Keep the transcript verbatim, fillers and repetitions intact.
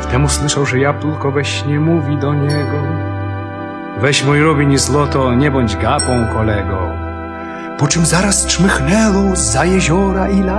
Wtem usłyszał, że jabłko we śnie mówi do niego: weź mój rubin i złoto, nie bądź gapą, kolego. Po czym zaraz czmychnęło zza jeziora i las.